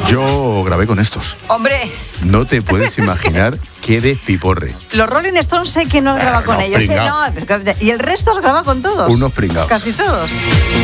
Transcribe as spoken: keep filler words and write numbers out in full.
Yo grabé con estos. Hombre. No te puedes imaginar qué despiporre. Los Rolling Stones sé que no graba con Unos ellos. ¿eh? pringaos. No, y el resto os graba con todos. Unos pringados. Casi todos.